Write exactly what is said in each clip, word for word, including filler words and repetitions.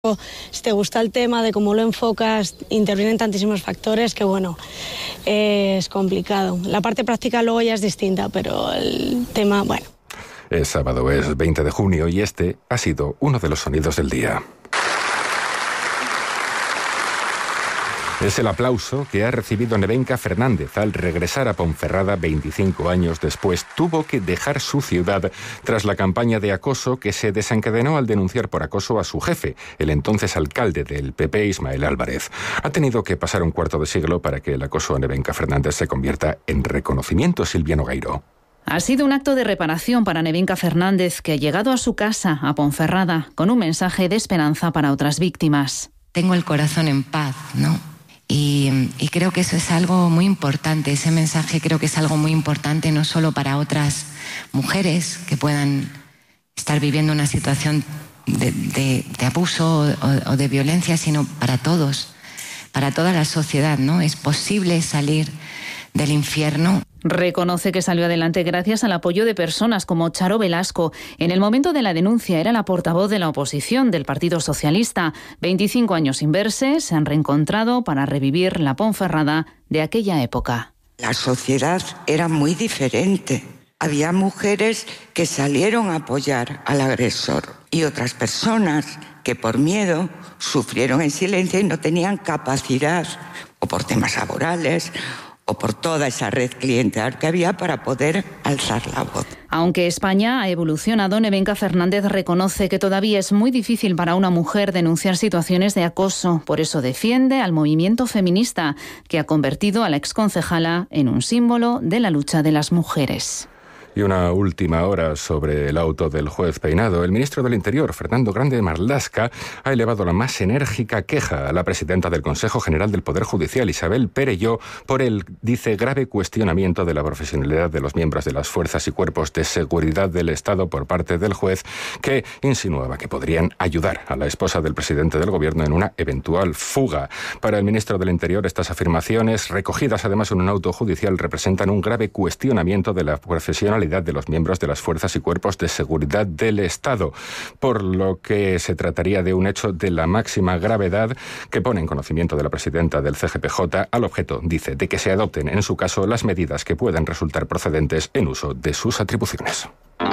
Si te gusta el tema de cómo lo enfocas, intervienen tantísimos factores que, bueno, eh, es complicado. La parte práctica luego ya es distinta, pero el tema, bueno. Es sábado, es veinte de junio y este ha sido uno de los sonidos del día. Es el aplauso que ha recibido Nevenka Fernández al regresar a Ponferrada veinticinco años después. Tuvo que dejar su ciudad tras la campaña de acoso que se desencadenó al denunciar por acoso a su jefe, el entonces alcalde del P P, Ismael Álvarez. Ha tenido que pasar un cuarto de siglo para que el acoso a Nevenka Fernández se convierta en reconocimiento. Silvia Nogueiro. Ha sido un acto de reparación para Nevenka Fernández, que ha llegado a su casa, a Ponferrada, con un mensaje de esperanza para otras víctimas. Tengo el corazón en paz, ¿no? Y, y creo que eso es algo muy importante. Ese mensaje creo que es algo muy importante no solo para otras mujeres que puedan estar viviendo una situación de, de, de abuso o, o de violencia, sino para todos, para toda la sociedad, ¿no? Es posible salir del infierno. Reconoce que salió adelante gracias al apoyo de personas como Charo Velasco. En el momento de la denuncia era la portavoz de la oposición del Partido Socialista. veinticinco años sin verse, se han reencontrado para revivir la Ponferrada de aquella época. La sociedad era muy diferente. Había mujeres que salieron a apoyar al agresor y otras personas que por miedo sufrieron en silencio y no tenían capacidad, o por temas laborales, o por toda esa red clientelar que había para poder alzar la voz. Aunque España ha evolucionado, Nevenka Fernández reconoce que todavía es muy difícil para una mujer denunciar situaciones de acoso. Por eso defiende al movimiento feminista, que ha convertido a la exconcejala en un símbolo de la lucha de las mujeres. Y una última hora sobre el auto del juez Peinado. El ministro del Interior, Fernando Grande Marlaska, ha elevado la más enérgica queja a la presidenta del Consejo General del Poder Judicial, Isabel Perelló, por el, dice, grave cuestionamiento de la profesionalidad de los miembros de las fuerzas y cuerpos de seguridad del Estado por parte del juez, que insinuaba que podrían ayudar a la esposa del presidente del Gobierno en una eventual fuga. Para el ministro del Interior, estas afirmaciones, recogidas además en un auto judicial, representan un grave cuestionamiento de la profesionalidad de los miembros de las fuerzas y cuerpos de seguridad del Estado, por lo que se trataría de un hecho de la máxima gravedad que pone en conocimiento de la presidenta del C G P J al objeto, dice, de que se adopten en su caso las medidas que puedan resultar procedentes en uso de sus atribuciones.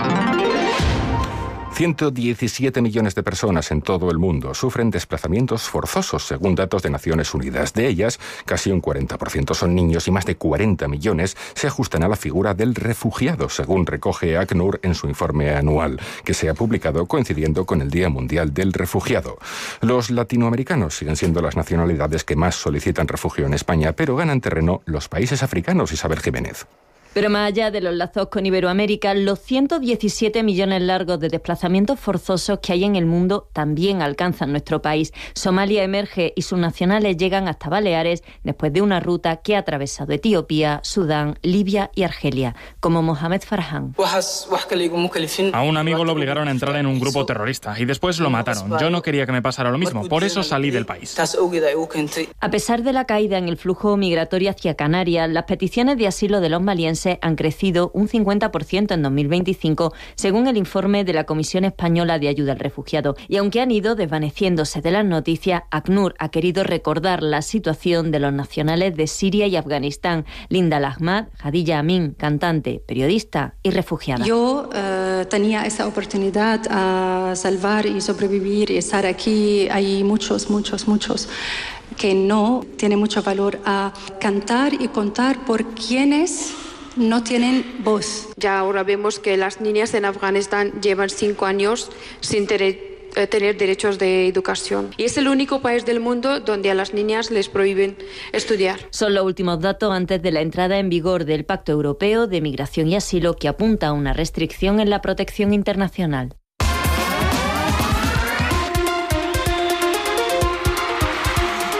ciento diecisiete millones de personas en todo el mundo sufren desplazamientos forzosos, según datos de Naciones Unidas. De ellas, casi un cuarenta por ciento son niños y más de cuarenta millones se ajustan a la figura del refugiado, según recoge ACNUR en su informe anual, que se ha publicado coincidiendo con el Día Mundial del Refugiado. Los latinoamericanos siguen siendo las nacionalidades que más solicitan refugio en España, pero ganan terreno los países africanos. Isabel Jiménez. Pero más allá de los lazos con Iberoamérica, los ciento diecisiete millones largos de desplazamientos forzosos que hay en el mundo también alcanzan nuestro país. Somalia emerge y sus nacionales llegan hasta Baleares después de una ruta que ha atravesado Etiopía, Sudán, Libia y Argelia, como Mohamed Farhan. A un amigo lo obligaron a entrar en un grupo terrorista y después lo mataron. Yo no quería que me pasara lo mismo, por eso salí del país. A pesar de la caída en el flujo migratorio hacia Canarias, las peticiones de asilo de los malienses han crecido un cincuenta por ciento en dos mil veinticinco, según el informe de la Comisión Española de Ayuda al Refugiado. Y aunque han ido desvaneciéndose de las noticias, ACNUR ha querido recordar la situación de los nacionales de Siria y Afganistán. Linda Al-Ahmad, Hadilla Amin, cantante, periodista y refugiada. Yo uh, tenía esa oportunidad a salvar y sobrevivir y estar aquí. Hay muchos, muchos, muchos que no tienen mucho valor a cantar y contar por quienes no tienen voz. Ya ahora vemos que las niñas en Afganistán llevan cinco años sin tener, eh, tener derechos de educación. Y es el único país del mundo donde a las niñas les prohíben estudiar. Son los últimos datos antes de la entrada en vigor del Pacto Europeo de Migración y Asilo, que apunta a una restricción en la protección internacional.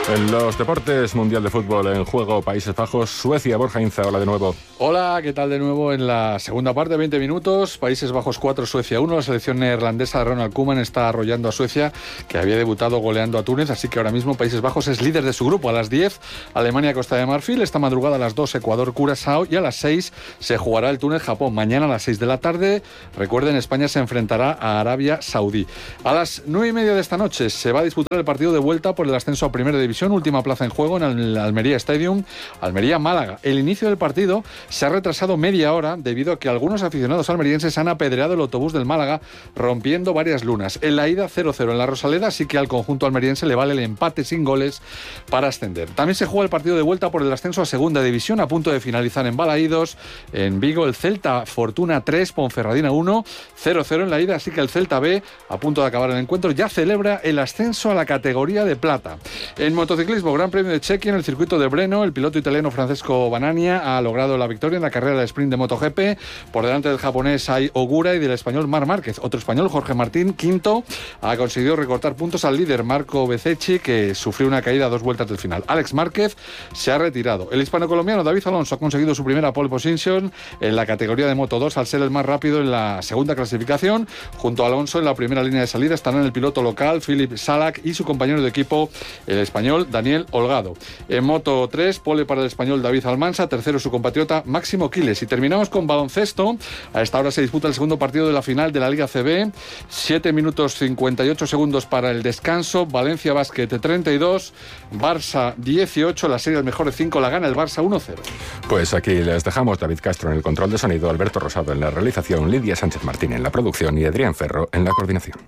En los deportes, Mundial de Fútbol en juego, Países Bajos, Suecia. Borja Inza, hola de nuevo. Hola, ¿qué tal de nuevo? En la segunda parte, veinte minutos, Países Bajos cuatro, Suecia uno. La selección neerlandesa de Ronald Koeman está arrollando a Suecia, que había debutado goleando a Túnez, así que ahora mismo Países Bajos es líder de su grupo. A las diez, Alemania, Costa de Marfil. Esta madrugada a las dos, Ecuador, Curazao. Y a las seis se jugará el Túnez, Japón. Mañana a las seis de la tarde, recuerden, España se enfrentará a Arabia Saudí. A las nueve y media de esta noche se va a disputar el partido de vuelta por el ascenso a Primera División, última plaza en juego en el Almería Stadium, Almería-Málaga. El inicio del partido se ha retrasado media hora debido a que algunos aficionados almerienses han apedreado el autobús del Málaga, rompiendo varias lunas. En la ida cero cero en la Rosaleda, así que al conjunto almeriense le vale el empate sin goles para ascender. También se juega el partido de vuelta por el ascenso a Segunda División, a punto de finalizar en Balaídos. En Vigo, el Celta Fortuna tres, Ponferradina uno, cero cero en la ida, así que el Celta B, a punto de acabar el encuentro, ya celebra el ascenso a la categoría de plata. En motociclismo, Gran Premio de Chequia en el circuito de Breno, el piloto italiano Francesco Banania ha logrado la victoria en la carrera del sprint de MotoGP. Por delante del japonés Ai Ogura y del español Marc Márquez. Otro español, Jorge Martín, quinto, ha conseguido recortar puntos al líder Marco Bezzecchi, que sufrió una caída a dos vueltas del final. Alex Márquez se ha retirado. El hispano-colombiano David Alonso ha conseguido su primera pole position en la categoría de Moto dos al ser el más rápido en la segunda clasificación. Junto a Alonso en la primera línea de salida estarán el piloto local Philip Salak y su compañero de equipo, el español Daniel Holgado. En Moto tres, pole para el español David Almansa, tercero su compatriota Máximo Quiles. Y terminamos con baloncesto. A esta hora se disputa el segundo partido de la final de la Liga C B. siete minutos cincuenta y ocho segundos para el descanso. Valencia Basket treinta y dos, Barça dieciocho. La serie de mejores cinco la gana el Barça uno cero. Pues aquí les dejamos. David Castro en el control de sonido, Alberto Rosado en la realización, Lidia Sánchez Martín en la producción y Adrián Ferro en la coordinación.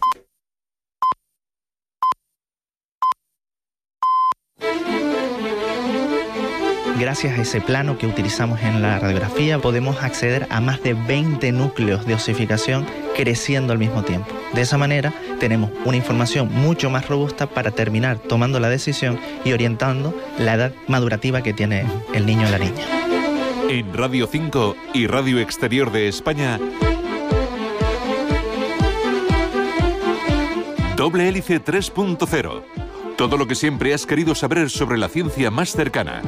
Gracias a ese plano que utilizamos en la radiografía, podemos acceder a más de veinte núcleos de osificación creciendo al mismo tiempo. De esa manera, tenemos una información mucho más robusta para terminar tomando la decisión y orientando la edad madurativa que tiene el niño o la niña. En Radio cinco y Radio Exterior de España, Doble Hélice tres punto cero. Todo lo que siempre has querido saber sobre la ciencia más cercana.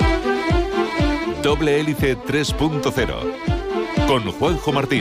Doble Hélice tres punto cero. Con Juanjo Martín.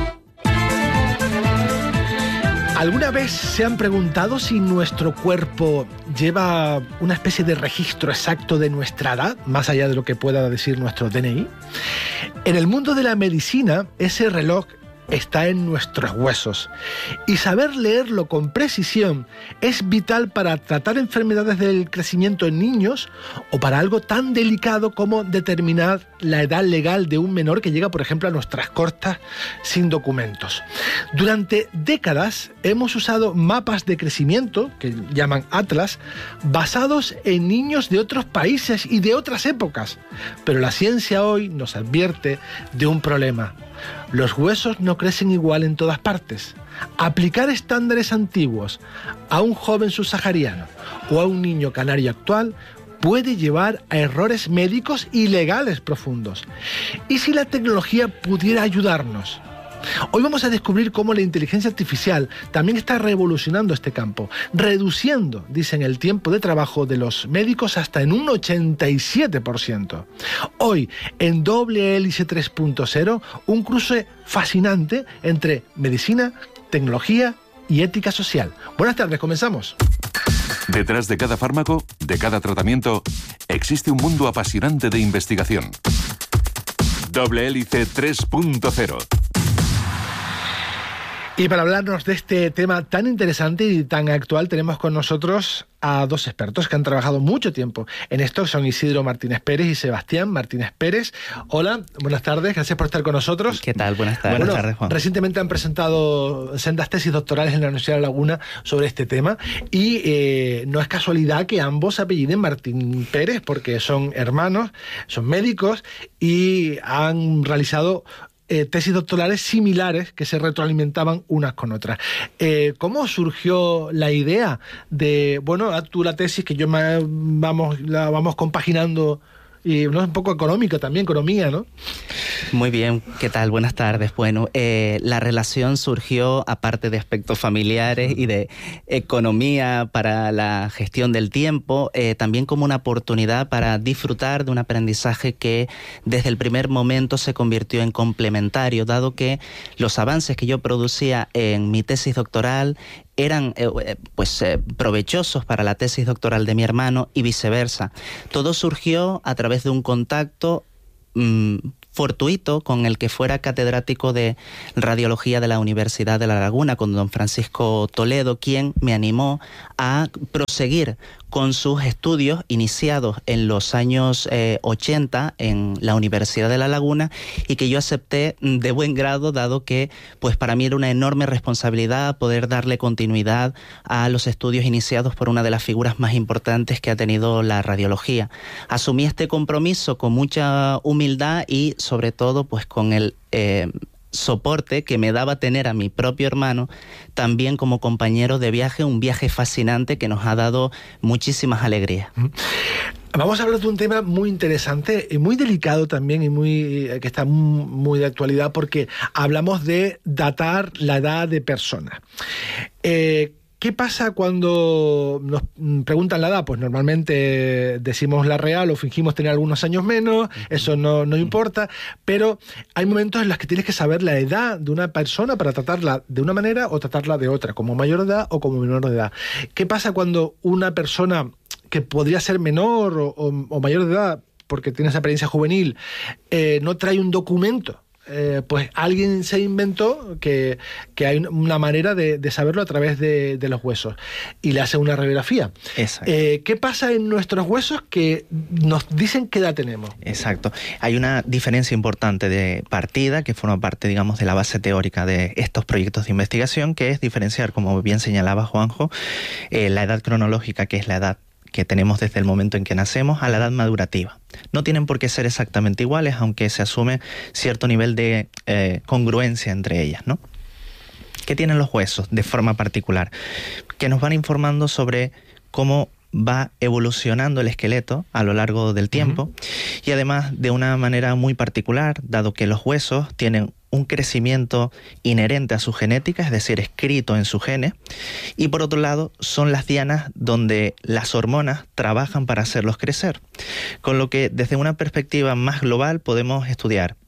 ¿Alguna vez se han preguntado si nuestro cuerpo lleva una especie de registro exacto de nuestra edad, más allá de lo que pueda decir nuestro D N I? En el mundo de la medicina, ese reloj está en nuestros huesos. Y saber leerlo con precisión es vital para tratar enfermedades del crecimiento en niños o para algo tan delicado como determinar la edad legal de un menor que llega, por ejemplo, a nuestras costas sin documentos. Durante décadas hemos usado mapas de crecimiento, que llaman Atlas, basados en niños de otros países y de otras épocas. Pero la ciencia hoy nos advierte de un problema. Los huesos no crecen igual en todas partes. Aplicar estándares antiguos a un joven subsahariano o a un niño canario actual puede llevar a errores médicos y legales profundos. ¿Y si la tecnología pudiera ayudarnos? Hoy vamos a descubrir cómo la inteligencia artificial también está revolucionando este campo, reduciendo, dicen, el tiempo de trabajo de los médicos hasta en un ochenta y siete por ciento. Hoy, en Doble Hélice tres punto cero, un cruce fascinante entre medicina, tecnología y ética social. Buenas tardes, comenzamos. Detrás de cada fármaco, de cada tratamiento, existe un mundo apasionante de investigación. Doble Hélice tres punto cero. Y para hablarnos de este tema tan interesante y tan actual, tenemos con nosotros a dos expertos que han trabajado mucho tiempo en esto. Son Isidro Martínez Pérez y Sebastián Martínez Pérez. Hola, buenas tardes, gracias por estar con nosotros. ¿Qué tal? Buenas tardes. Bueno, buenas tardes, Juan. Recientemente han presentado sendas tesis doctorales en la Universidad de La Laguna sobre este tema y eh, no es casualidad que ambos apelliden Martín Pérez, porque son hermanos, son médicos y han realizado Eh, tesis doctorales similares que se retroalimentaban unas con otras. Eh, ¿Cómo surgió la idea de, bueno, haz tú la tesis que yo me, vamos, la vamos compaginando y no es un poco económico también, economía, ¿no? Muy bien, ¿qué tal? Buenas tardes. Bueno, eh, la relación surgió, aparte de aspectos familiares y de economía para la gestión del tiempo, eh, también como una oportunidad para disfrutar de un aprendizaje que desde el primer momento se convirtió en complementario, dado que los avances que yo producía en mi tesis doctoral eran eh, pues eh, provechosos para la tesis doctoral de mi hermano y viceversa. Todo surgió a través de un contacto mmm, fortuito con el que fuera catedrático de radiología de la Universidad de La Laguna, con don Francisco Toledo, quien me animó a proseguir con sus estudios iniciados en los años eh, ochenta en la Universidad de La Laguna, y que yo acepté de buen grado, dado que pues para mí era una enorme responsabilidad poder darle continuidad a los estudios iniciados por una de las figuras más importantes que ha tenido la radiología. Asumí este compromiso con mucha humildad y sobre todo pues con el eh, soporte que me daba tener a mi propio hermano también como compañero de viaje, un viaje fascinante que nos ha dado muchísimas alegrías. Vamos a hablar de un tema muy interesante y muy delicado también, y muy que está muy de actualidad, porque hablamos de datar la edad de personas. Eh, ¿Qué pasa cuando nos preguntan la edad? Pues normalmente decimos la real o fingimos tener algunos años menos, eso no, no importa, pero hay momentos en los que tienes que saber la edad de una persona para tratarla de una manera o tratarla de otra, como mayor de edad o como menor de edad. ¿Qué pasa cuando una persona que podría ser menor o, o, o mayor de edad, porque tiene esa apariencia juvenil, eh, no trae un documento? Eh, pues alguien se inventó que, que hay una manera de, de saberlo a través de, de los huesos y le hace una radiografía. Exacto. Eh, ¿Qué pasa en nuestros huesos que nos dicen qué edad tenemos? Exacto. Hay una diferencia importante de partida que forma parte, digamos, de la base teórica de estos proyectos de investigación, que es diferenciar, como bien señalaba Juanjo, eh, la edad cronológica, que es la edad que tenemos desde el momento en que nacemos, a la edad madurativa. No tienen por qué ser exactamente iguales, aunque se asume cierto nivel de eh, congruencia entre ellas, ¿no? ¿Qué tienen los huesos de forma particular? Que nos van informando sobre cómo va evolucionando el esqueleto a lo largo del tiempo, uh-huh. y además de una manera muy particular, dado que los huesos tienen un crecimiento inherente a su genética, es decir, escrito en su genes, y por otro lado son las dianas donde las hormonas trabajan para hacerlos crecer, con lo que desde una perspectiva más global podemos estudiar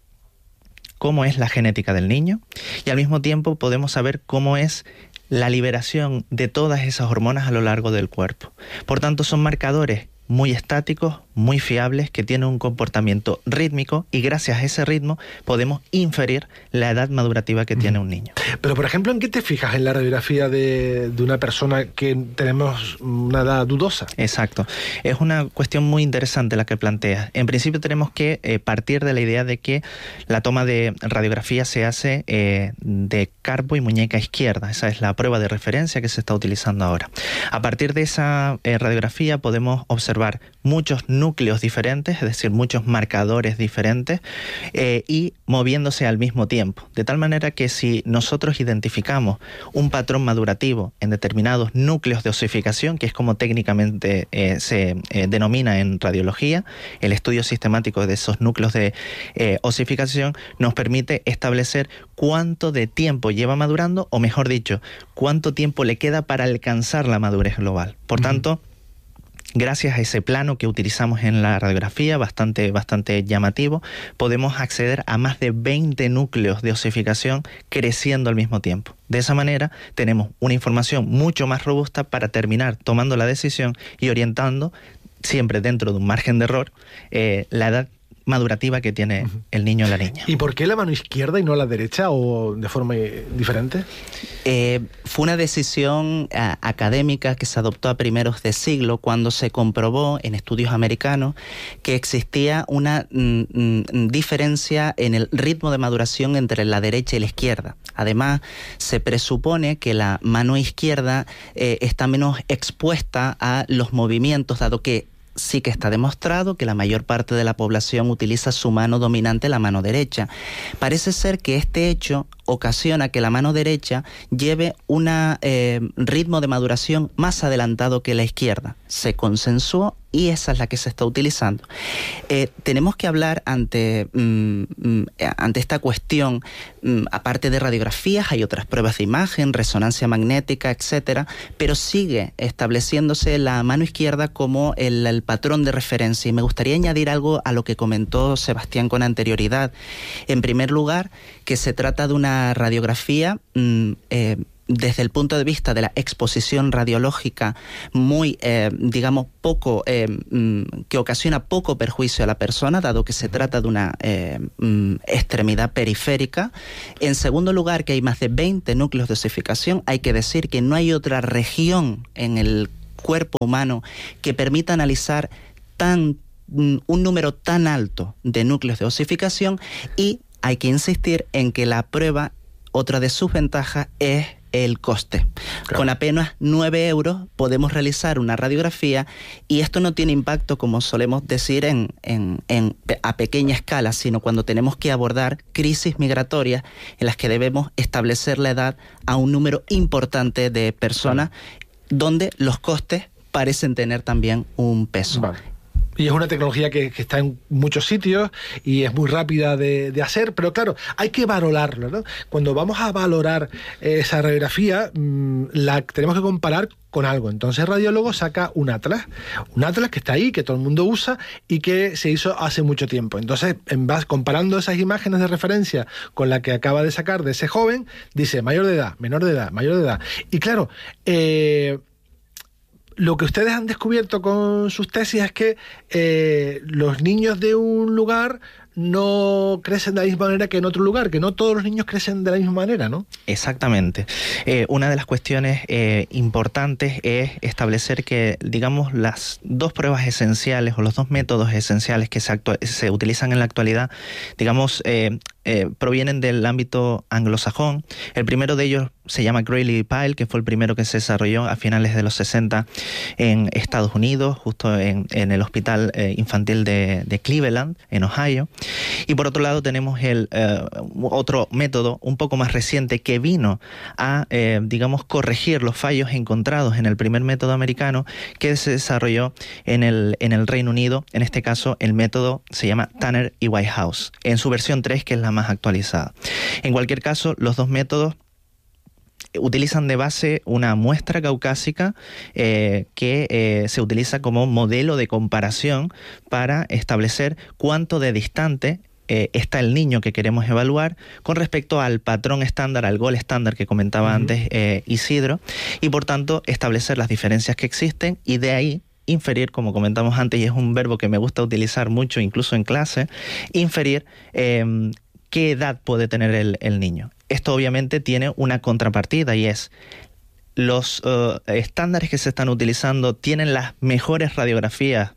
cómo es la genética del niño y al mismo tiempo podemos saber cómo es la liberación de todas esas hormonas a lo largo del cuerpo. Por tanto, son marcadores muy estáticos, muy fiables, que tienen un comportamiento rítmico, y gracias a ese ritmo podemos inferir la edad madurativa que tiene un niño. Pero, por ejemplo, ¿en qué te fijas en la radiografía de, de una persona que tenemos una edad dudosa? Exacto. Es una cuestión muy interesante la que planteas. En principio tenemos que eh, partir de la idea de que la toma de radiografía se hace eh, de carpo y muñeca izquierda. Esa es la prueba de referencia que se está utilizando ahora. A partir de esa eh, radiografía podemos observar muchos núcleos diferentes, es decir, muchos marcadores diferentes, eh, y moviéndose al mismo tiempo. De tal manera que si nosotros identificamos un patrón madurativo en determinados núcleos de osificación, que es como técnicamente eh, se eh, denomina en radiología, el estudio sistemático de esos núcleos de eh, osificación nos permite establecer cuánto de tiempo lleva madurando, o mejor dicho, cuánto tiempo le queda para alcanzar la madurez global. Por tanto, gracias a ese plano que utilizamos en la radiografía, bastante, bastante llamativo, podemos acceder a más de veinte núcleos de osificación creciendo al mismo tiempo. De esa manera tenemos una información mucho más robusta para terminar tomando la decisión y orientando, siempre dentro de un margen de error, eh, la edad madurativa que tiene uh-huh. el niño o la niña. ¿Y por qué la mano izquierda y no la derecha, o de forma diferente? Eh, fue una decisión uh, académica que se adoptó a primeros de siglo, cuando se comprobó en estudios americanos que existía una mm, mm, diferencia en el ritmo de maduración entre la derecha y la izquierda. Además, se presupone que la mano izquierda eh, está menos expuesta a los movimientos, dado que sí que está demostrado que la mayor parte de la población utiliza su mano dominante, la mano derecha. Parece ser que este hecho ocasiona que la mano derecha lleve un eh, ritmo de maduración más adelantado que la izquierda. Se consensuó y esa es la que se está utilizando. Eh, tenemos que hablar ante, mm, ante esta cuestión, mm, aparte de radiografías, hay otras pruebas de imagen, resonancia magnética, etcétera, pero sigue estableciéndose la mano izquierda como el, el patrón de referencia. Y me gustaría añadir algo a lo que comentó Sebastián con anterioridad. En primer lugar, que se trata de una radiografía mm, eh, desde el punto de vista de la exposición radiológica muy, eh, digamos, poco, eh, que ocasiona poco perjuicio a la persona, dado que se trata de una eh, extremidad periférica. En segundo lugar, que hay más de veinte núcleos de osificación. Hay que decir que no hay otra región en el cuerpo humano que permita analizar tan, un número tan alto de núcleos de osificación, y hay que insistir en que la prueba, otra de sus ventajas, es el coste. Claro. Con apenas nueve euros podemos realizar una radiografía, y esto no tiene impacto, como solemos decir, en, en, en, a pequeña escala, sino cuando tenemos que abordar crisis migratorias en las que debemos establecer la edad a un número importante de personas, claro, donde los costes parecen tener también un peso. Vale. Y es una tecnología que, que está en muchos sitios y es muy rápida de, de hacer, pero claro, hay que valorarlo, ¿no? Cuando vamos a valorar esa radiografía, mmm, la tenemos que comparar con algo. Entonces el radiólogo saca un atlas, un atlas que está ahí, que todo el mundo usa y que se hizo hace mucho tiempo. Entonces, en base, comparando esas imágenes de referencia con la que acaba de sacar de ese joven, dice mayor de edad, menor de edad, mayor de edad. Y claro, eh... lo que ustedes han descubierto con sus tesis es que eh, los niños de un lugar no crecen de la misma manera que en otro lugar, que no todos los niños crecen de la misma manera, ¿no? Exactamente. Eh, una de las cuestiones eh, importantes es establecer que, digamos, las dos pruebas esenciales o los dos métodos esenciales que se, actu- se utilizan en la actualidad, digamos, eh, eh, provienen del ámbito anglosajón. El primero de ellos se llama Grayley-Pyle, que fue el primero que se desarrolló a finales de los sesenta en Estados Unidos, justo en, en el Hospital eh, Infantil de, de Cleveland, en Ohio. Y por otro lado tenemos el eh, otro método un poco más reciente que vino a, eh, digamos, corregir los fallos encontrados en el primer método americano, que se desarrolló en el, en el Reino Unido. En este caso el método se llama Tanner y Whitehouse, en su versión tres, que es la más actualizada. En cualquier caso, los dos métodos utilizan de base una muestra caucásica eh, que eh, se utiliza como modelo de comparación para establecer cuánto de distante eh, está el niño que queremos evaluar con respecto al patrón estándar, al gold estándar que comentaba uh-huh. antes eh, Isidro, y por tanto establecer las diferencias que existen y de ahí inferir, como comentamos antes, y es un verbo que me gusta utilizar mucho incluso en clase, inferir eh, qué edad puede tener el, el niño. Esto obviamente tiene una contrapartida y es los uh, estándares que se están utilizando tienen las mejores radiografías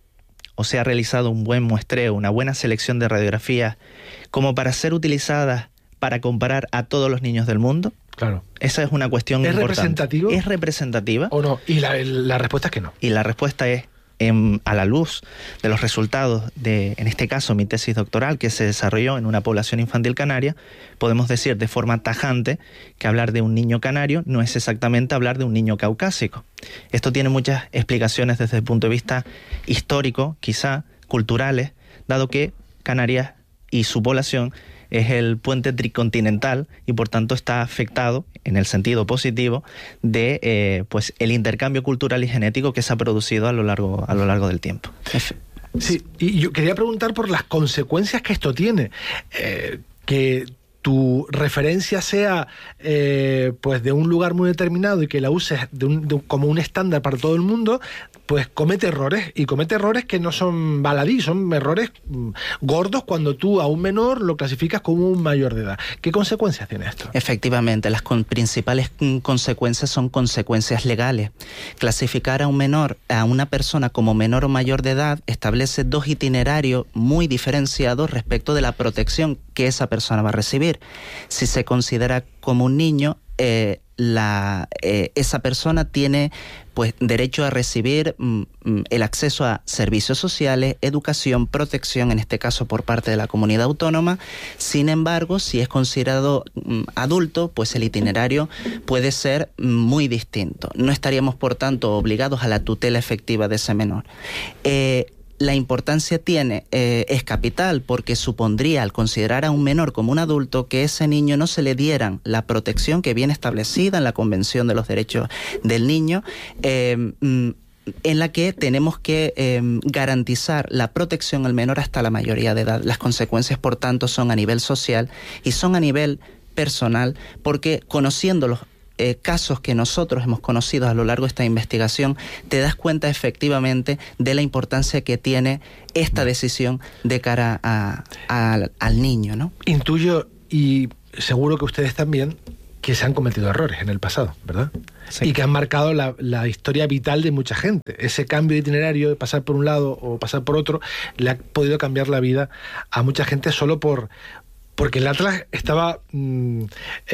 o se ha realizado un buen muestreo, una buena selección de radiografías como para ser utilizadas para comparar a todos los niños del mundo. Claro. Esa es una cuestión ¿Es importante. representativo? ¿Es representativa? ¿O no? Y la, la respuesta es que no. Y la respuesta es, en, a la luz de los resultados de, en este caso, mi tesis doctoral, que se desarrolló en una población infantil canaria, podemos decir de forma tajante que hablar de un niño canario no es exactamente hablar de un niño caucásico. Esto tiene muchas explicaciones desde el punto de vista histórico, quizá, culturales, dado que Canarias y su población es el puente tricontinental y por tanto está afectado en el sentido positivo de eh, pues el intercambio cultural y genético que se ha producido a lo largo, a lo largo del tiempo. Sí, y yo quería preguntar por las consecuencias que esto tiene. Eh, que tu referencia sea eh, pues de un lugar muy determinado y que la uses de un, de un, como un estándar para todo el mundo, pues comete errores, y comete errores que no son baladí, son errores mm, gordos cuando tú a un menor lo clasificas como un mayor de edad. ¿Qué consecuencias tiene esto? Efectivamente, las con, principales mm, consecuencias son consecuencias legales. Clasificar a un menor, a una persona como menor o mayor de edad, establece dos itinerarios muy diferenciados respecto de la protección que esa persona va a recibir. Si se considera como un niño, eh, la, eh, esa persona tiene pues derecho a recibir mm, el acceso a servicios sociales, educación, protección, en este caso por parte de la comunidad autónoma. Sin embargo, si es considerado mm, adulto, pues el itinerario puede ser muy distinto. No estaríamos, por tanto, obligados a la tutela efectiva de ese menor. Eh, La importancia tiene, eh, es capital, porque supondría, al considerar a un menor como un adulto, que ese niño no se le dieran la protección que viene establecida en la Convención de los Derechos del Niño, eh, en la que tenemos que eh, garantizar la protección al menor hasta la mayoría de edad. Las consecuencias, por tanto, son a nivel social y son a nivel personal, porque conociendo los Eh, casos que nosotros hemos conocido a lo largo de esta investigación, te das cuenta efectivamente de la importancia que tiene esta decisión de cara a, a, al niño, ¿no? Intuyo, y seguro que ustedes también, que se han cometido errores en el pasado, ¿verdad? Sí. Y que han marcado la, la historia vital de mucha gente. Ese cambio de itinerario, de pasar por un lado o pasar por otro, le ha podido cambiar la vida a mucha gente solo por... porque el Atlas estaba mmm,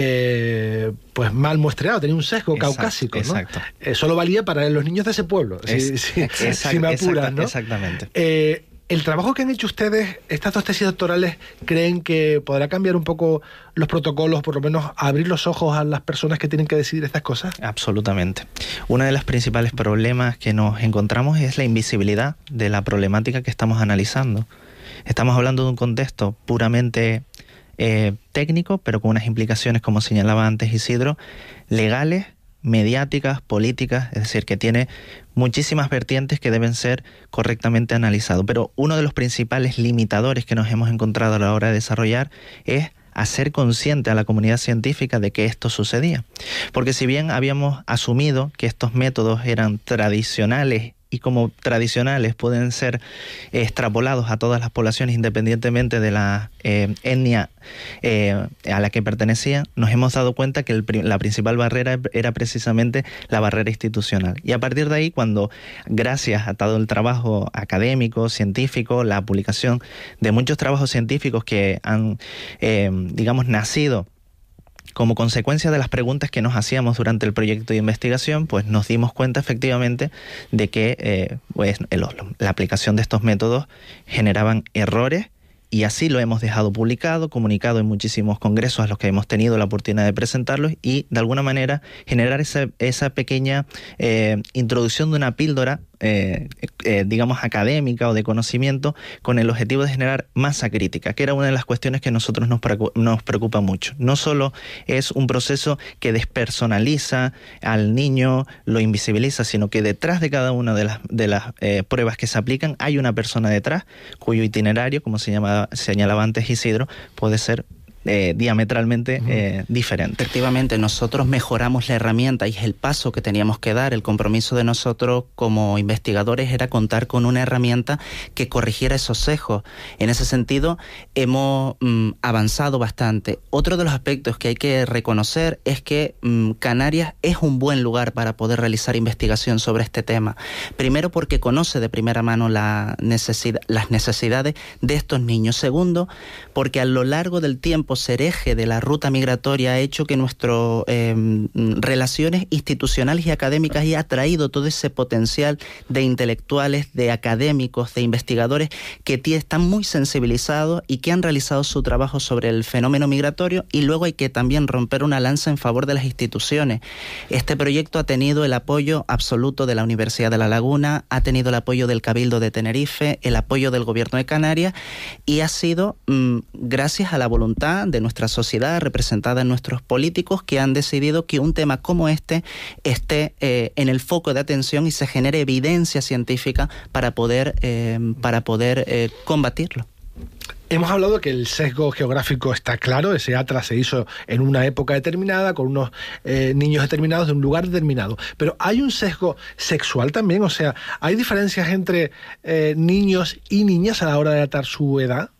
eh, pues mal muestreado, tenía un sesgo exacto, caucásico, ¿no? Exacto. Eh, solo valía para los niños de ese pueblo, es, si, si, exact, si me apuras, exact, ¿no? Exactamente. Eh, el trabajo que han hecho ustedes, estas dos tesis doctorales, ¿creen que podrá cambiar un poco los protocolos, por lo menos abrir los ojos a las personas que tienen que decidir estas cosas? Absolutamente. Uno de los principales problemas que nos encontramos es la invisibilidad de la problemática que estamos analizando. Estamos hablando de un contexto puramente Eh, técnico, pero con unas implicaciones, como señalaba antes Isidro, legales, mediáticas, políticas, es decir, que tiene muchísimas vertientes que deben ser correctamente analizados. Pero uno de los principales limitadores que nos hemos encontrado a la hora de desarrollar es hacer consciente a la comunidad científica de que esto sucedía. Porque si bien habíamos asumido que estos métodos eran tradicionales y como tradicionales pueden ser extrapolados a todas las poblaciones independientemente de la eh, etnia eh, a la que pertenecían, nos hemos dado cuenta que el, la principal barrera era precisamente la barrera institucional. Y a partir de ahí, cuando gracias a todo el trabajo académico, científico, la publicación de muchos trabajos científicos que han, eh, digamos, nacido como consecuencia de las preguntas que nos hacíamos durante el proyecto de investigación, pues nos dimos cuenta efectivamente de que eh, pues, el, la aplicación de estos métodos generaban errores, y así lo hemos dejado publicado, comunicado en muchísimos congresos a los que hemos tenido la oportunidad de presentarlos, y de alguna manera generar esa, esa pequeña eh, introducción de una píldora Eh, eh, digamos académica o de conocimiento, con el objetivo de generar masa crítica, que era una de las cuestiones que a nosotros nos preocupa, nos preocupa mucho. No solo es un proceso que despersonaliza al niño, lo invisibiliza, sino que detrás de cada una de las, de las eh, pruebas que se aplican hay una persona detrás cuyo itinerario, como se llamaba, señalaba antes Isidro, puede ser Eh, diametralmente eh, diferente. Efectivamente, nosotros mejoramos la herramienta y es el paso que teníamos que dar. El compromiso de nosotros como investigadores era contar con una herramienta que corrigiera esos sesgos. En ese sentido, hemos mm, avanzado bastante. Otro de los aspectos que hay que reconocer es que mm, Canarias es un buen lugar para poder realizar investigación sobre este tema. Primero, porque conoce de primera mano la necesidad, las necesidades de estos niños. Segundo, porque a lo largo del tiempo ser eje de la ruta migratoria ha hecho que nuestras eh, relaciones institucionales y académicas haya traído todo ese potencial de intelectuales, de académicos, de investigadores que están muy sensibilizados y que han realizado su trabajo sobre el fenómeno migratorio. Y luego hay que también romper una lanza en favor de las instituciones. Este proyecto ha tenido el apoyo absoluto de la Universidad de La Laguna, ha tenido el apoyo del Cabildo de Tenerife, el apoyo del Gobierno de Canarias, y ha sido mmm, gracias a la voluntad de nuestra sociedad representada en nuestros políticos, que han decidido que un tema como este esté eh, en el foco de atención y se genere evidencia científica para poder, eh, para poder eh, combatirlo. Hemos hablado que el sesgo geográfico está claro, ese Atlas se hizo en una época determinada, con unos eh, niños determinados, de un lugar determinado. Pero hay un sesgo sexual también, o sea, ¿hay diferencias entre eh, niños y niñas a la hora de datar su edad?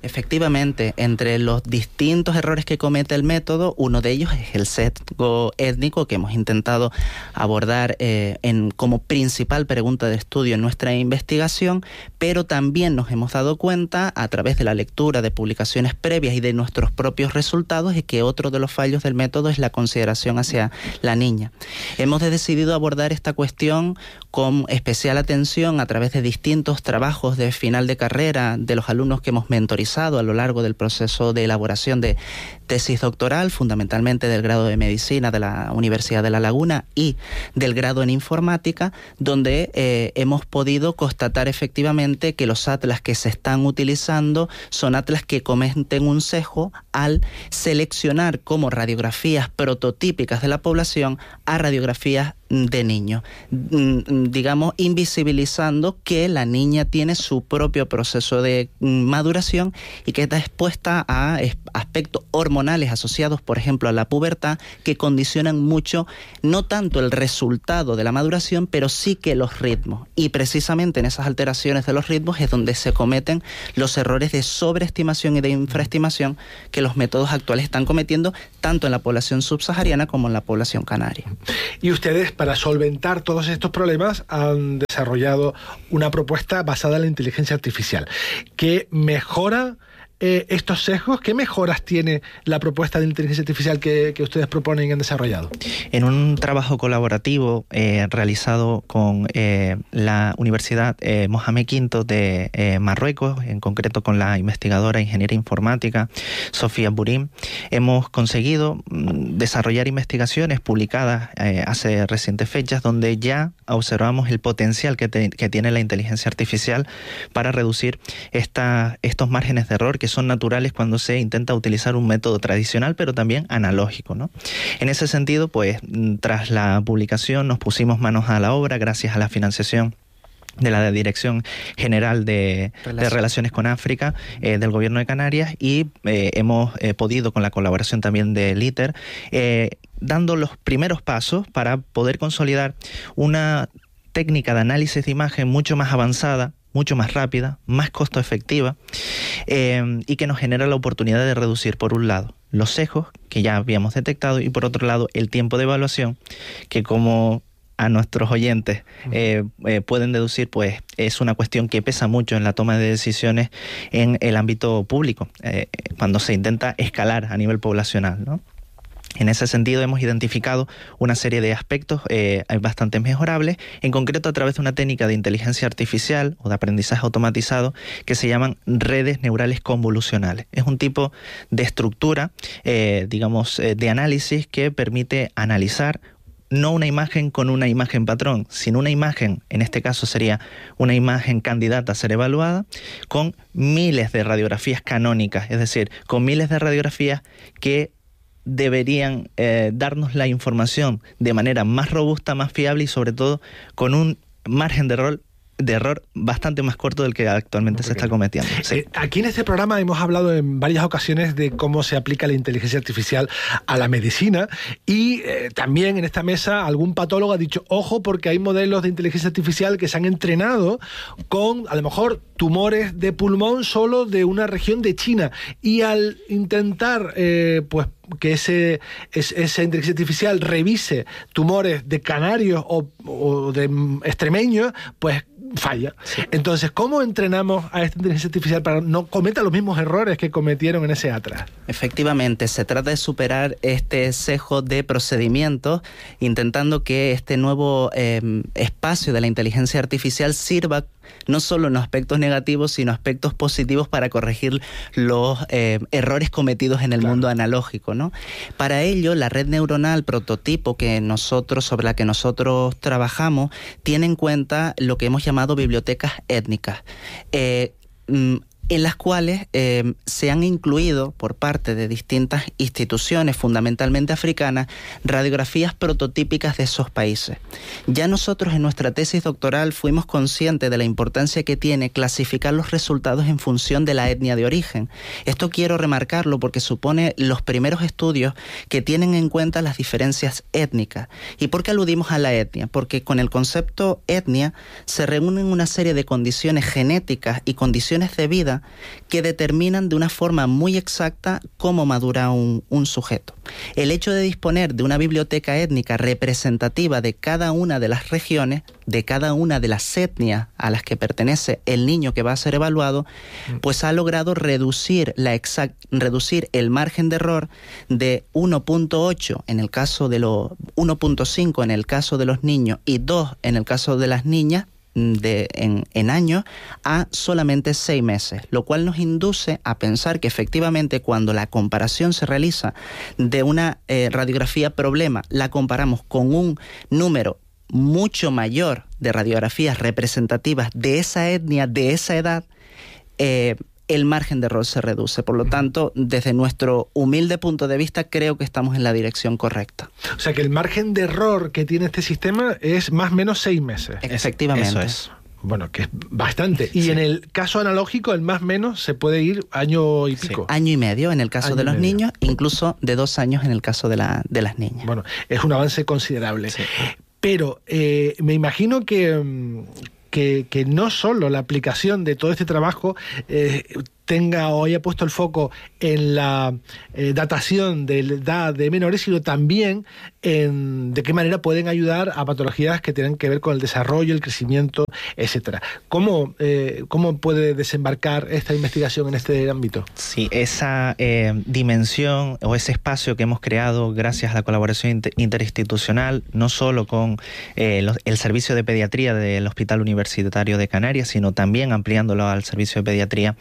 Efectivamente, entre los distintos errores que comete el método, uno de ellos es el sesgo étnico que hemos intentado abordar eh, en, como principal pregunta de estudio en nuestra investigación, pero también nos hemos dado cuenta a través de la lectura de publicaciones previas y de nuestros propios resultados de que otro de los fallos del método es la consideración hacia la niña. Hemos decidido abordar esta cuestión con especial atención a través de distintos trabajos de final de carrera de los alumnos que hemos mentorizado a lo largo del proceso de elaboración de tesis doctoral, fundamentalmente del grado de Medicina de la Universidad de La Laguna y del grado en Informática, donde eh, hemos podido constatar efectivamente que los atlas que se están utilizando son atlas que cometen un sesgo al seleccionar como radiografías prototípicas de la población a radiografías de niños, digamos, invisibilizando que la niña tiene su propio proceso de maduración y que está expuesta a aspectos hormonales asociados, por ejemplo, a la pubertad, que condicionan mucho, no tanto el resultado de la maduración, pero sí que los ritmos. Y precisamente en esas alteraciones de los ritmos es donde se cometen los errores de sobreestimación y de infraestimación que los métodos actuales están cometiendo, tanto en la población subsahariana como en la población canaria. Y ustedes, para solventar todos estos problemas, han desarrollado una propuesta basada en la inteligencia artificial que mejora eh, estos sesgos. ¿Qué mejoras tiene la propuesta de inteligencia artificial que, que ustedes proponen y han desarrollado? En un trabajo colaborativo eh, realizado con eh, la Universidad eh, Mohamed quinto de eh, Marruecos, en concreto con la investigadora ingeniera informática Sofía Burim, hemos conseguido mm, desarrollar investigaciones publicadas eh, hace recientes fechas donde ya observamos el potencial que, te, que tiene la inteligencia artificial para reducir esta, estos márgenes de error que son naturales cuando se intenta utilizar un método tradicional, pero también analógico, ¿no? En ese sentido, pues, tras la publicación nos pusimos manos a la obra gracias a la financiación de la Dirección General de, de Relaciones con África eh, del Gobierno de Canarias y eh, hemos eh, podido, con la colaboración también del ITER, eh, dando los primeros pasos para poder consolidar una técnica de análisis de imagen mucho más avanzada, mucho más rápida, más costo efectiva eh, y que nos genera la oportunidad de reducir, por un lado, los sesgos que ya habíamos detectado y por otro lado el tiempo de evaluación que, como a nuestros oyentes eh, eh, pueden deducir, pues es una cuestión que pesa mucho en la toma de decisiones en el ámbito público, eh, cuando se intenta escalar a nivel poblacional, ¿no? En ese sentido hemos identificado una serie de aspectos eh, bastante mejorables, en concreto a través de una técnica de inteligencia artificial o de aprendizaje automatizado que se llaman redes neurales convolucionales. Es un tipo de estructura, eh, digamos, eh, de análisis que permite analizar no una imagen con una imagen patrón, sino una imagen, en este caso sería una imagen candidata a ser evaluada, con miles de radiografías canónicas, es decir, con miles de radiografías que deberían eh, darnos la información de manera más robusta, más fiable y sobre todo con un margen de error de error bastante más corto del que actualmente se está cometiendo. Sí. Eh, aquí en este programa hemos hablado en varias ocasiones de cómo se aplica la inteligencia artificial a la medicina y eh, también en esta mesa algún patólogo ha dicho, ojo, porque hay modelos de inteligencia artificial que se han entrenado con, a lo mejor, tumores de pulmón solo de una región de China y al intentar, eh, pues, que ese, ese, esa inteligencia artificial revise tumores de canarios o, o de extremeños, pues falla. Sí. Entonces, ¿cómo entrenamos a esta inteligencia artificial para no cometa los mismos errores que cometieron en ese atlas? Efectivamente, se trata de superar este sesgo de procedimientos, intentando que este nuevo eh, espacio de la inteligencia artificial sirva no solo en los aspectos negativos, sino aspectos positivos para corregir los eh, errores cometidos en el claro. mundo analógico, ¿no? Para ello, la red neuronal prototipo que nosotros, sobre la que nosotros trabajamos, tiene en cuenta lo que hemos llamado bibliotecas étnicas. Eh, mm, en las cuales eh, se han incluido por parte de distintas instituciones, fundamentalmente africanas, radiografías prototípicas de esos países. Ya nosotros en nuestra tesis doctoral fuimos conscientes de la importancia que tiene clasificar los resultados en función de la etnia de origen. Esto quiero remarcarlo porque supone los primeros estudios que tienen en cuenta las diferencias étnicas. ¿Y por qué aludimos a la etnia? Porque con el concepto etnia se reúnen una serie de condiciones genéticas y condiciones de vida étnica que determinan de una forma muy exacta cómo madura un, un sujeto. El hecho de disponer de una biblioteca étnica representativa de cada una de las regiones, de cada una de las etnias a las que pertenece el niño que va a ser evaluado, pues ha logrado reducir, la exact, reducir el margen de error de uno punto ocho en el caso de los uno punto cinco en el caso de los niños y dos en el caso de las niñas de, en, en años a solamente seis meses, lo cual nos induce a pensar que efectivamente cuando la comparación se realiza de una eh, radiografía problema, la comparamos con un número mucho mayor de radiografías representativas de esa etnia, de esa edad, eh, el margen de error se reduce. Por lo tanto, desde nuestro humilde punto de vista, creo que estamos en la dirección correcta. O sea que el margen de error que tiene este sistema es más o menos seis meses. Efectivamente. Eso es. Bueno, que es bastante. Y sí. En el caso analógico, el más menos se puede ir año y pico. Sí. Año y medio en el caso año de los medio. niños, incluso de dos años en el caso de, la, de las niñas. Bueno, es un avance considerable. Sí. Pero eh, me imagino que... Que, que no solo la aplicación de todo este trabajo eh, tenga o haya puesto el foco en la eh, datación de la edad de menores, sino también en de qué manera pueden ayudar a patologías que tienen que ver con el desarrollo, el crecimiento, etcétera. ¿Cómo, eh, cómo puede desembarcar esta investigación en este ámbito? Sí, esa eh, dimensión o ese espacio que hemos creado gracias a la colaboración inter interinstitucional, no solo con eh, los, el servicio de pediatría del Hospital Universitario de Canarias, sino también ampliándolo al servicio de pediatría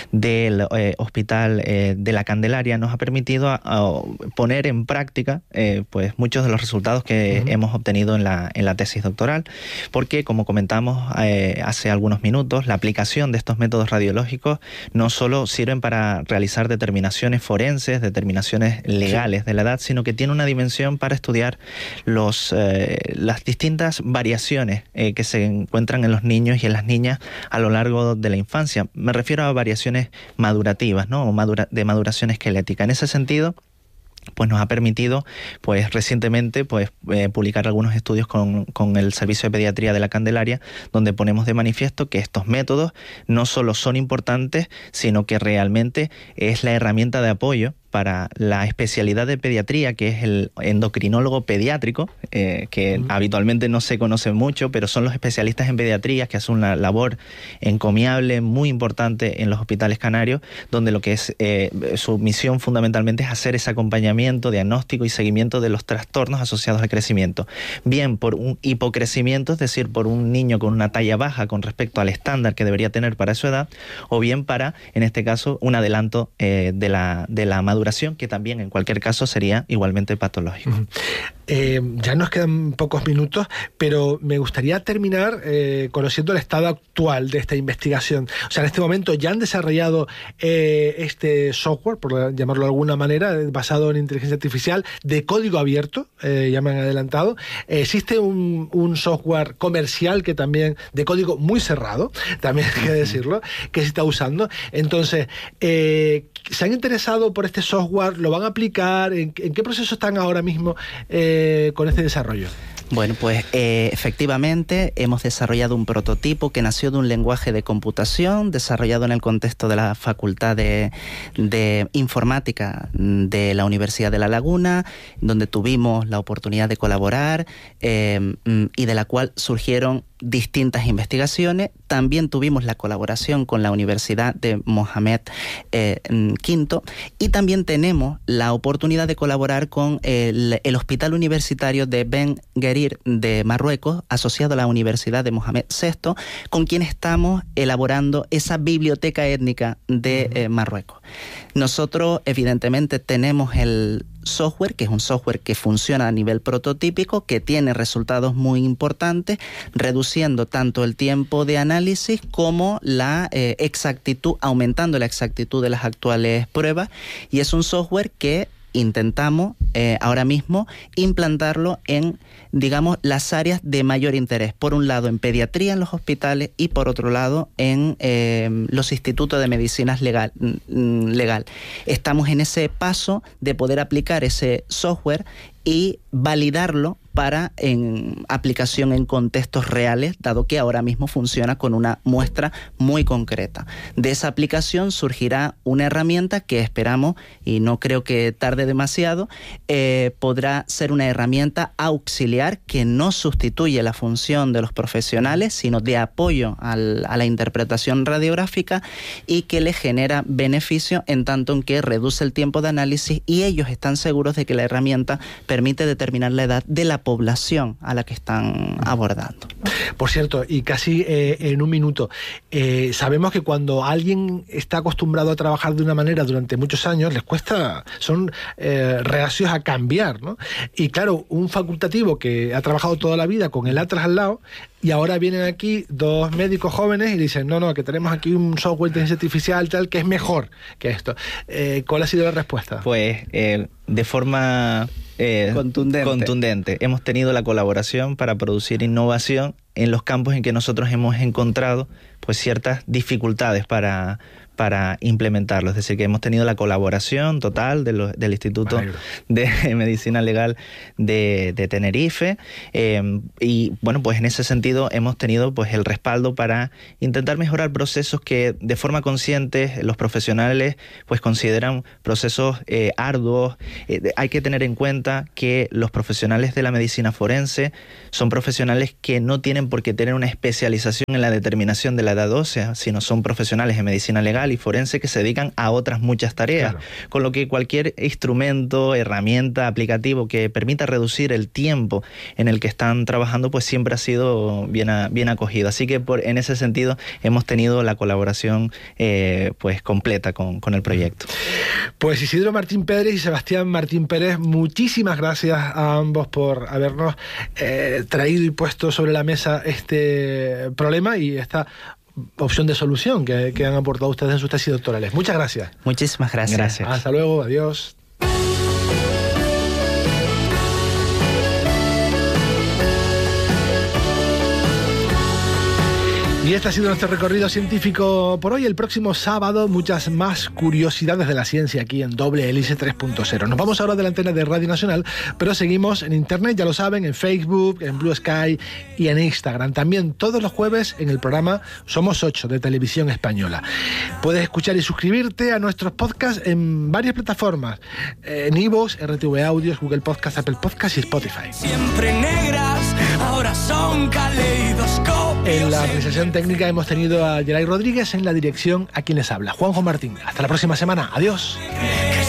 del eh, Hospital eh, de la Candelaria, nos ha permitido a, a poner en práctica eh, pues muchos de los resultados que uh-huh. hemos obtenido en la, en la tesis doctoral, porque como comentamos eh, hace algunos minutos, la aplicación de estos métodos radiológicos no solo sirven para realizar determinaciones forenses, determinaciones legales sí. de la edad, sino que tiene una dimensión para estudiar los, eh, las distintas variaciones eh, que se encuentran en los niños y en las niñas a lo largo de la infancia. Me refiero a variaciones madurativas, ¿no? O madura, de maduración esquelética. En ese sentido, pues nos ha permitido, pues recientemente, pues eh, publicar algunos estudios con, con el Servicio de Pediatría de la Candelaria, donde ponemos de manifiesto que estos métodos no solo son importantes, sino que realmente es la herramienta de apoyo para la especialidad de pediatría, que es el endocrinólogo pediátrico, eh, que uh-huh. habitualmente no se conoce mucho, pero son los especialistas en pediatría que hacen una labor encomiable, muy importante en los hospitales canarios, donde lo que es eh, su misión fundamentalmente es hacer ese acompañamiento, diagnóstico y seguimiento de los trastornos asociados al crecimiento. Bien por un hipocrecimiento, es decir, por un niño con una talla baja con respecto al estándar que debería tener para su edad, o bien para, en este caso, un adelanto eh, de la, de la maduración, que también en cualquier caso sería igualmente patológico. Uh-huh. eh, ya nos quedan pocos minutos, pero me gustaría terminar eh, conociendo el estado actual de esta investigación. O sea, en este momento ya han desarrollado eh, este software, por llamarlo de alguna manera, basado en inteligencia artificial, de código abierto, eh, ya me han adelantado. Eh, existe un, un software comercial que también, de código muy cerrado, también hay que decirlo, que se está usando. Entonces, eh, ¿se han interesado por este software? ¿Lo van a aplicar? ¿En, en qué proceso están ahora mismo eh, con este desarrollo? Bueno, pues eh, efectivamente hemos desarrollado un prototipo que nació de un lenguaje de computación desarrollado en el contexto de la Facultad de, de Informática de la Universidad de La Laguna, donde tuvimos la oportunidad de colaborar eh, y de la cual surgieron distintas investigaciones. También tuvimos la colaboración con la Universidad de Mohamed eh, V y también tenemos la oportunidad de colaborar con el, el Hospital Universitario de Ben Guerir de Marruecos, asociado a la Universidad de Mohamed sexto, con quien estamos elaborando esa biblioteca étnica de eh, Marruecos. Nosotros, evidentemente, tenemos el software, que es un software que funciona a nivel prototípico, que tiene resultados muy importantes, reduciendo tanto el tiempo de análisis como la eh, exactitud, aumentando la exactitud de las actuales pruebas, y es un software que intentamos eh, ahora mismo implantarlo en, digamos, las áreas de mayor interés. Por un lado, en pediatría en los hospitales y por otro lado, en eh, los institutos de medicinas legal, legal. Estamos en ese paso de poder aplicar ese software y validarlo para en aplicación en contextos reales, dado que ahora mismo funciona con una muestra muy concreta. De esa aplicación surgirá una herramienta que esperamos, y no creo que tarde demasiado, eh, podrá ser una herramienta auxiliar que no sustituye la función de los profesionales, sino de apoyo al, a la interpretación radiográfica, y que le genera beneficio en tanto en que reduce el tiempo de análisis, y ellos están seguros de que la herramienta permite determinar la edad de la población a la que están abordando. Por cierto, y casi eh, en un minuto, eh, sabemos que cuando alguien está acostumbrado a trabajar de una manera durante muchos años, les cuesta, son eh, reacios a cambiar, ¿no? Y claro, un facultativo que ha trabajado toda la vida con el Atlas al lado, y ahora vienen aquí dos médicos jóvenes y dicen, no, no, que tenemos aquí un software de inteligencia artificial tal que es mejor que esto. Eh, ¿Cuál ha sido la respuesta? Pues eh, de forma eh, contundente. contundente. Hemos tenido la colaboración para producir innovación en los campos en que nosotros hemos encontrado pues ciertas dificultades para... para implementarlo. Es decir, que hemos tenido la colaboración total de lo, del Instituto de Medicina Legal de, de Tenerife, eh, y bueno, pues en ese sentido hemos tenido pues el respaldo para intentar mejorar procesos que de forma consciente los profesionales pues consideran procesos eh, arduos. Eh, hay que tener en cuenta que los profesionales de la medicina forense son profesionales que no tienen por qué tener una especialización en la determinación de la edad ósea, sino son profesionales en medicina legal y forense que se dedican a otras muchas tareas, claro. Con lo que cualquier instrumento, herramienta, aplicativo que permita reducir el tiempo en el que están trabajando, pues siempre ha sido bien, a, bien acogido. Así que por, en ese sentido hemos tenido la colaboración eh, pues completa con, con el proyecto. Pues Isidro Martín Pérez y Sebastián Martín Pérez, muchísimas gracias a ambos por habernos eh, traído y puesto sobre la mesa este problema y esta opción de solución que, que han aportado ustedes en sus tesis doctorales. Muchas gracias. Muchísimas gracias. gracias. Hasta luego, adiós. Y este ha sido nuestro recorrido científico por hoy. El próximo sábado, muchas más curiosidades de la ciencia aquí en Doble Hélice tres punto cero. Nos vamos ahora de la antena de Radio Nacional, pero seguimos en internet, ya lo saben, en Facebook, en Blue Sky y en Instagram. También todos los jueves en el programa Somos Ocho de Televisión Española. Puedes escuchar y suscribirte a nuestros podcasts en varias plataformas, en iVoox, R T V Audios, Google Podcast, Apple Podcast y Spotify. Siempre negras, ahora son caleidoscopios. En la realización técnica hemos tenido a Geray Rodríguez, en la dirección a quien les habla, Juanjo Martín. Hasta la próxima semana. Adiós.